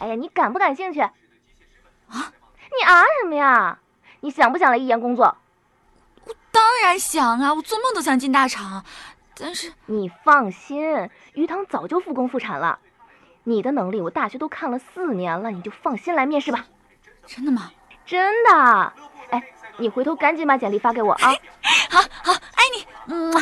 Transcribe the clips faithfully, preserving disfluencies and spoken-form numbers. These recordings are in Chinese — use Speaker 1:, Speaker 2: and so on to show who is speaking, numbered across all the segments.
Speaker 1: 哎呀，你感不感兴趣？啊？你啊什么呀？你想不想来一言工作？
Speaker 2: 我当然想啊，我做梦都想进大厂。但是
Speaker 1: 你放心，鱼塘早就复工复产了。你的能力我大学都看了四年了，你就放心来面试吧。
Speaker 2: 真的吗？
Speaker 1: 真的。哎，你回头赶紧把简历发给我啊。
Speaker 2: 好好，爱你。嗯。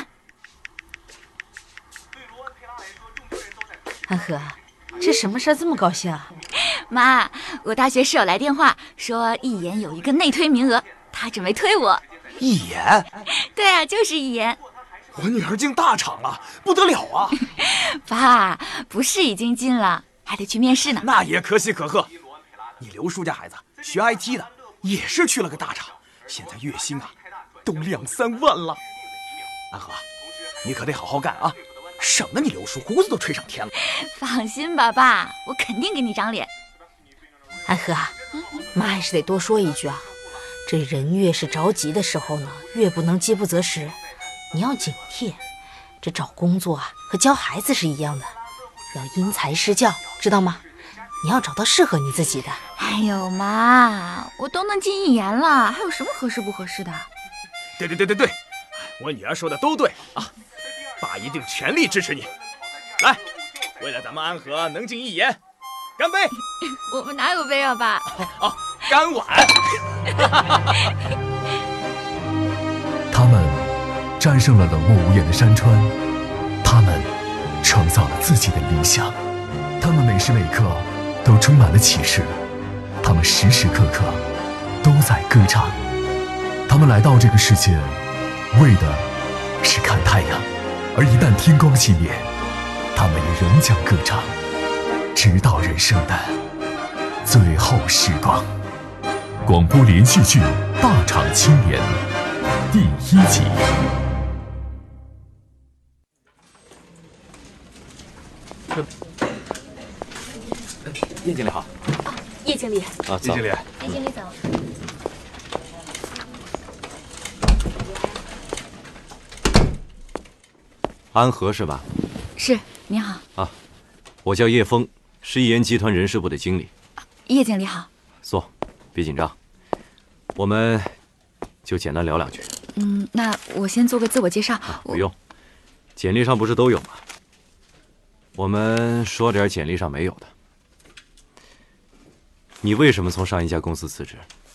Speaker 3: 安和，这什么事这么高兴啊？
Speaker 2: 妈，我大学室友来电话说一言有一个内推名额，他准备推我。
Speaker 4: 一言？
Speaker 2: 对啊，就是一言。
Speaker 4: 我女儿进大厂了，不得了啊！
Speaker 2: 爸，不是已经进了，还得去面试呢。
Speaker 4: 那也可喜可贺。你刘叔家孩子学 I T 的，也是去了个大厂，现在月薪啊都两三万了。安和，你可得好好干啊，省得你刘叔胡子都吹上天了。
Speaker 2: 放心吧，爸，我肯定给你长脸。
Speaker 3: 安和，妈还是得多说一句啊，这人越是着急的时候呢，越不能饥不择食。你要警惕，这找工作啊和教孩子是一样的，要因材施教，知道吗？你要找到适合你自己的。
Speaker 2: 哎呦妈，我都能进一言了，还有什么合适不合适的？
Speaker 4: 对对对对对，我女儿说的都对啊，爸一定全力支持你。来，为了咱们安和能进一言，干杯！
Speaker 2: 我们哪有杯啊，爸？
Speaker 4: 哦，干碗。
Speaker 5: 他们战胜了冷漠无言的山川，他们创造了自己的理想，他们每时每刻都充满了启示，他们时时刻刻都在歌唱。他们来到这个世界，为的是看太阳，而一旦天光熄灭，他们也仍将歌唱，直到人生的最后时光。广播连续剧《大厂青年》第一集。
Speaker 4: 叶经理好。
Speaker 1: 啊，叶经理。
Speaker 4: 啊，叶经理。
Speaker 1: 叶经理早。
Speaker 6: 安和是吧？
Speaker 2: 是，你好。
Speaker 6: 啊，我叫叶峰，是一言集团人事部的经理。
Speaker 2: 叶经理好。
Speaker 6: 坐，别紧张，我们就简单聊两句。
Speaker 2: 嗯，那我先做个自我介绍。
Speaker 6: 啊、不用，简历上不是都有吗？我们说点简历上没有的。你为什么从上一家公司辞职？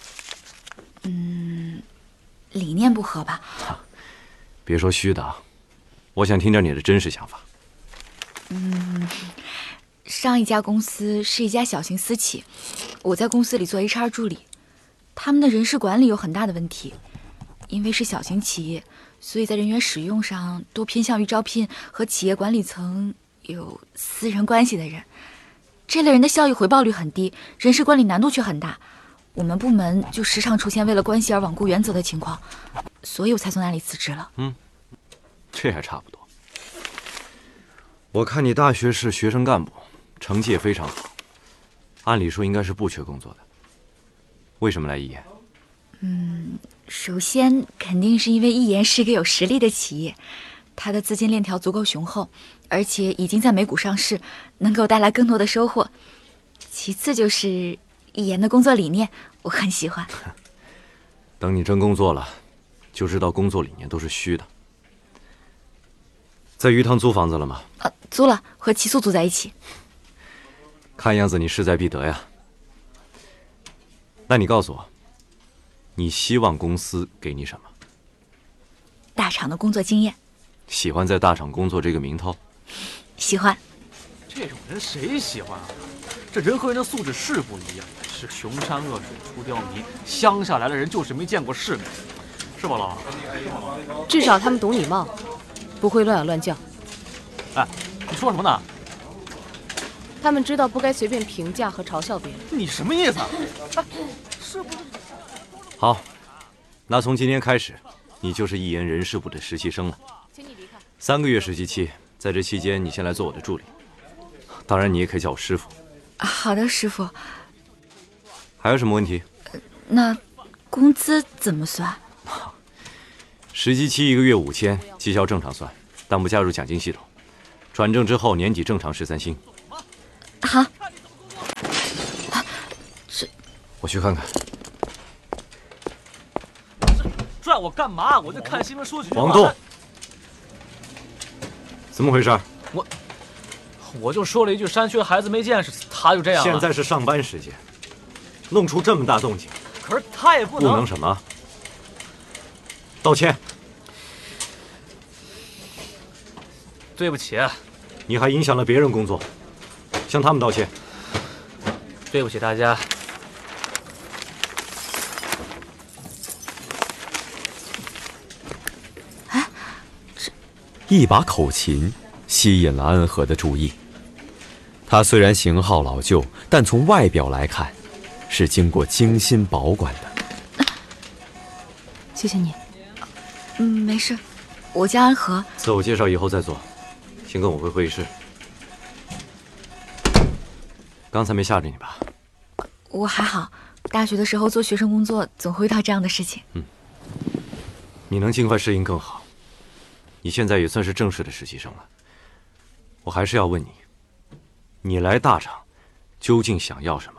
Speaker 2: 嗯，理念不合吧。
Speaker 6: 啊、别说虚的啊，我想听点你的真实想法。
Speaker 2: 嗯，上一家公司是一家小型私企，我在公司里做 H R 助理，他们的人事管理有很大的问题。因为是小型企业，所以在人员使用上都偏向于招聘和企业管理层有私人关系的人，这类人的效益回报率很低，人事管理难度却很大。我们部门就时常出现为了关系而罔顾原则的情况，所以我才从那里辞职了。
Speaker 6: 嗯，这还差不多。我看你大学是学生干部，成绩也非常好，按理说应该是不缺工作的，为什么来一言？
Speaker 2: 嗯，首先肯定是因为一言是一个有实力的企业，它的资金链条足够雄厚，而且已经在美股上市，能给我带来更多的收获。其次就是一言的工作理念，我很喜欢。
Speaker 6: 等你真工作了，就知道工作理念都是虚的。在鱼塘租房子了吗？
Speaker 2: 啊，租了，和齐素租在一起。
Speaker 6: 看样子你势在必得呀。那你告诉我，你希望公司给你什么？
Speaker 2: 大厂的工作经验。
Speaker 6: 喜欢在大厂工作这个名头？
Speaker 2: 喜欢。
Speaker 7: 这种人谁喜欢啊？这人和人的素质是不一样，是穷山恶水出刁民，乡下来的人就是没见过世面，是吧，老二？
Speaker 8: 至少他们懂礼貌，不会乱咬乱叫。
Speaker 7: 哎，你说什么呢？
Speaker 8: 他们知道不该随便评价和嘲笑别人。
Speaker 7: 你什么意思啊？哎，是不是？
Speaker 6: 好，那从今天开始，你就是一言人事部的实习生了。
Speaker 8: 请你离开。
Speaker 6: 三个月实习期，在这期间你先来做我的助理，当然你也可以叫我师傅。
Speaker 2: 好的，师傅。
Speaker 6: 还有什么问题？
Speaker 2: 呃、那工资怎么算？
Speaker 6: 实习期一个月五千，绩效正常算，但不加入奖金系统。转正之后年底正常十三薪。
Speaker 2: 好。
Speaker 6: 我去看看。
Speaker 7: 拽我干嘛？我就看新闻说几句话。
Speaker 6: 王栋，怎么回事？
Speaker 7: 我我就说了一句山区孩子没见识，他就这样了。
Speaker 6: 现在是上班时间，弄出这么大动静，
Speaker 7: 可是他也不能。
Speaker 6: 不能什么？道歉。
Speaker 7: 对不起。
Speaker 6: 你还影响了别人工作，向他们道歉。
Speaker 7: 对不起大家。
Speaker 2: 哎，这
Speaker 9: 一把口琴吸引了安和的注意。它虽然型号老旧，但从外表来看，是经过精心保管的。
Speaker 3: 谢谢你。
Speaker 2: 嗯，没事，我叫安和。
Speaker 6: 自我介绍以后再做，先跟我回会议室。刚才没吓着你吧？
Speaker 2: 我还好，大学的时候做学生工作，总会遇到这样的事情。
Speaker 6: 嗯，你能尽快适应更好。你现在也算是正式的实习生了。我还是要问你，你来大厂究竟想要什么？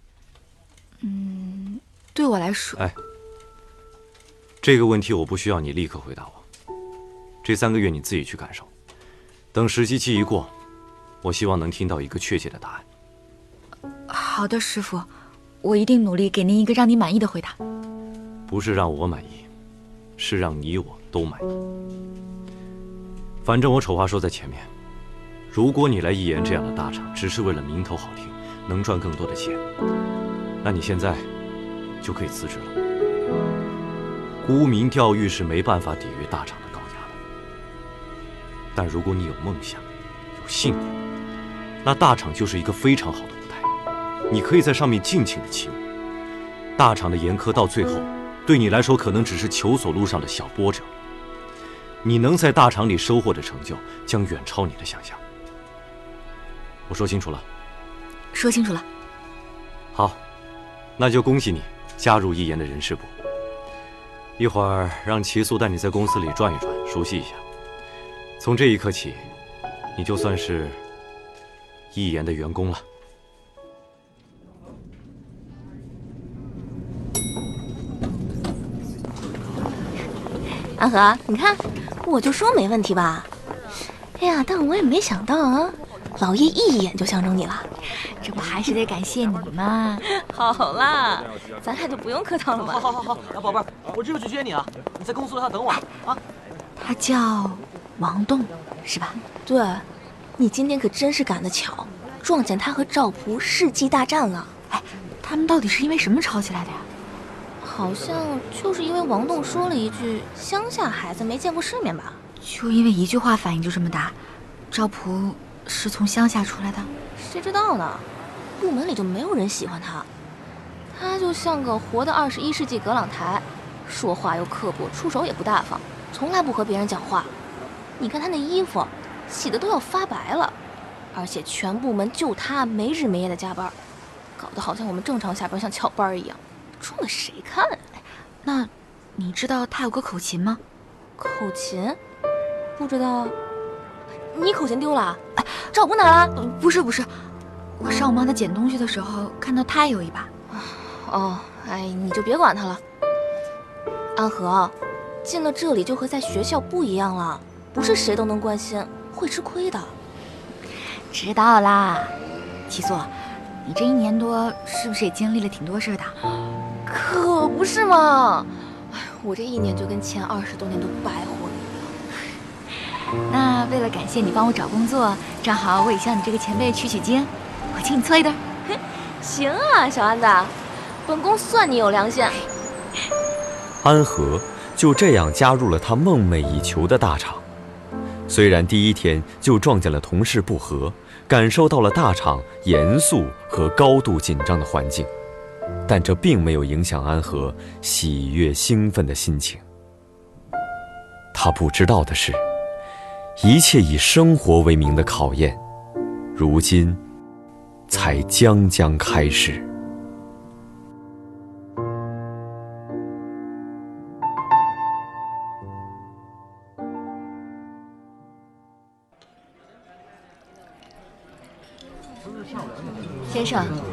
Speaker 2: 嗯，对我来说，
Speaker 6: 哎，这个问题我不需要你立刻回答我。这三个月你自己去感受，等实习期一过，我希望能听到一个确切的答案。
Speaker 2: 好的，师傅，我一定努力给您一个让你满意的回答。
Speaker 6: 不是让我满意，是让你我都满意。反正我丑话说在前面，如果你来一言这样的大厂只是为了名头好听，能赚更多的钱，那你现在就可以辞职了。沽名钓誉是没办法抵御大厂的高压的，但如果你有梦想，有信念，那大厂就是一个非常好的舞台，你可以在上面尽情的起舞。大厂的严苛到最后，对你来说可能只是求索路上的小波折。你能在大厂里收获的成就，将远超你的想象。我说清楚了？
Speaker 2: 说清楚了。
Speaker 6: 好，那就恭喜你加入一言的人事部。一会儿让齐素带你在公司里转一转，熟悉一下。从这一刻起，你就算是一言的员工了。
Speaker 1: 安和，你看，我就说没问题吧。哎呀，但我也没想到啊，老叶一眼就相中你了。
Speaker 2: 这不还是得感谢你吗？
Speaker 1: 好啦，咱俩就不用客套了吧。
Speaker 7: 好好好好，小宝贝儿，我这就去接你啊！你在公司楼下等我啊。
Speaker 2: 他叫王栋，是吧？
Speaker 1: 对，你今天可真是赶得巧，撞见他和赵璞世纪大战了。
Speaker 2: 哎，他们到底是因为什么吵起来的呀？
Speaker 1: 好像就是因为王栋说了一句“乡下孩子没见过世面”吧？
Speaker 2: 就因为一句话反应就这么大？赵璞是从乡下出来的？
Speaker 1: 谁知道呢？部门里就没有人喜欢他，他就像个活的二十一世纪葛朗台，说话又刻薄，出手也不大方，从来不和别人讲话。你看他那衣服，洗的都要发白了，而且全部门就他没日没夜的加班，搞得好像我们正常下班像翘班一样。冲着谁看？
Speaker 2: 那你知道他有个口琴吗？
Speaker 1: 口琴？不知道。你口琴丢了？哎，赵璞哪了？
Speaker 2: 不是不是，我上午帮他捡东西的时候看到他也有一把。
Speaker 1: 哦，哎，你就别管他了。安和，进了这里就和在学校不一样了，不是谁都能关心，会吃亏的。
Speaker 2: 知道啦，齐素。你这一年多是不是也经历了挺多事的？
Speaker 1: 可不是嘛！哎，我这一年就跟前二十多年都白活了一样。
Speaker 2: 那为了感谢你帮我找工作，正好我也向你这个前辈取取经，我请你搓一顿。
Speaker 1: 行啊，小安子，本宫算你有良心。
Speaker 9: 安和就这样加入了他梦寐以求的大厂。虽然第一天就撞见了同事不和，感受到了大厂严肃和高度紧张的环境，但这并没有影响安和喜悦兴奋的心情。他不知道的是，一切以生活为名的考验，如今才将将开始。
Speaker 2: 先生，